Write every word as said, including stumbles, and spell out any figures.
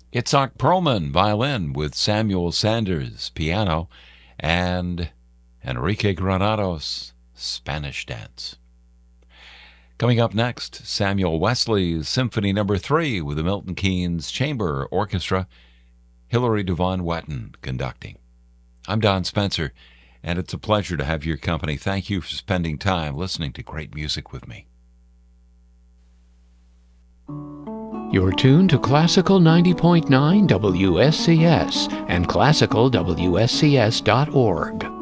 Itzhak Perlman, violin, with Samuel Sanders, piano, and Enrique Granados, Spanish dance. Coming up next, Samuel Wesley's Symphony Number three with the Milton Keynes Chamber Orchestra, Hilary Devon Wetton conducting. I'm Don Spencer, and it's a pleasure to have your company. Thank you for spending time listening to great music with me. You're tuned to Classical ninety point nine W S C S and classical W S C S dot org.